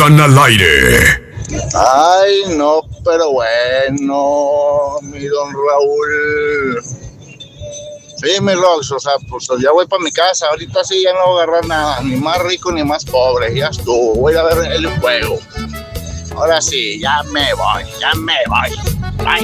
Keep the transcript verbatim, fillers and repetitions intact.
Roxanne al aire. Ay, no, pero bueno, mi don Raúl. Sí, mi Rox, o sea, pues ya voy para mi casa. Ahorita sí ya no voy a agarrar nada, ni más rico ni más pobre. Ya estuvo, voy a ver el juego. Ahora sí, ya me voy, ya me voy.